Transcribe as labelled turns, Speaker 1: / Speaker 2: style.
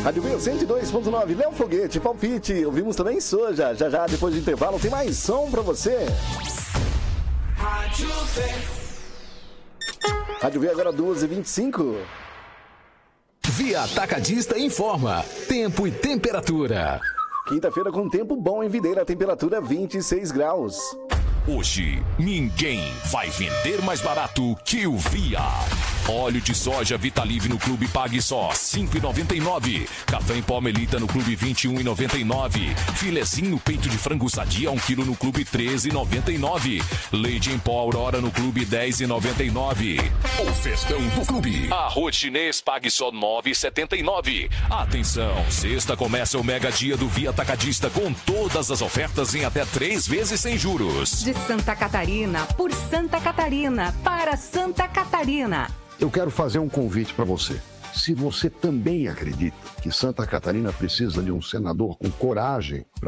Speaker 1: Rádio V 102.9, Léo Foguete, palpite. Ouvimos também Soja. Já, depois do intervalo, tem mais som pra você.
Speaker 2: Rádio V.
Speaker 1: Rádio V agora 12h25.
Speaker 3: Via Atacadista informa. Tempo e temperatura.
Speaker 1: Quinta-feira com tempo bom em Videira, temperatura 26 graus.
Speaker 4: Hoje, ninguém vai vender mais barato que o Via. Óleo de soja Vitalive no Clube pague só R$ 5,99. Café em pó Melita no Clube R$ 21,99. Filezinho peito de frango sadia 1 kg no Clube R$ 13,99. Leite em pó Aurora no Clube R$ 10,99. O festão do Clube. Arroz chinês pague só R$ 9,79. Atenção, sexta começa o mega dia do Via Atacadista com todas as ofertas em até 3 vezes sem juros.
Speaker 5: De Santa Catarina, por Santa Catarina, para Santa Catarina.
Speaker 6: Eu quero fazer um convite para você. Se você também acredita que Santa Catarina precisa de um senador com coragem para